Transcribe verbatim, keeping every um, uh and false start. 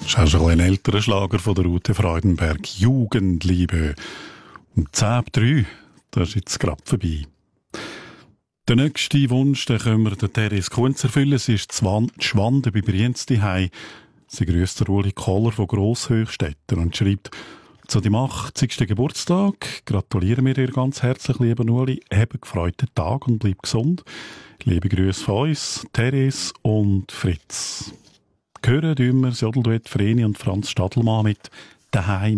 Das ist auch schon ein älterer Schlager von der Ute Freudenberg. Jugendliebe. Um zehn ab drei, das ist jetzt gerade vorbei. Der nächste Wunsch, den können wir der Therese Kunz erfüllen. Sie ist Schwande bei Brienz daheim. Sie grüsst der Uli Koller von Grosshöchstetten und schreibt: Zu deinem achtzigsten Geburtstag gratulieren wir dir ganz herzlich, lieber Uli. Hab einen gefreuten Tag und bleib gesund. Liebe Grüße von uns, Therese und Fritz. Hören tun wir das Jodelduett Vreni und Franz Stadelmann mit «Daheim».